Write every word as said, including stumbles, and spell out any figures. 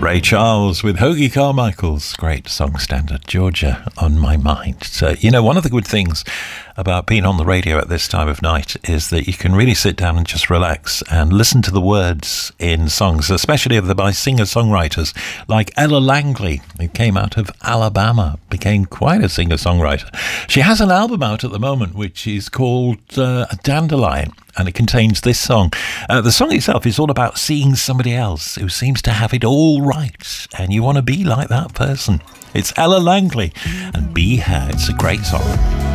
Ray Charles with Hoagy Carmichael's great song standard, Georgia on My Mind. So, you know, one of the good things about being on the radio at this time of night is that you can really sit down and just relax and listen to the words in songs, especially of the by singer-songwriters like Ella Langley, who came out of Alabama, became quite a singer-songwriter. She has an album out at the moment which is called uh, Dandelion, and it contains this song. Uh, the song itself is all about seeing somebody else who seems to have it all right, and you want to be like that person. It's Ella Langley and Be Her. It's a great song.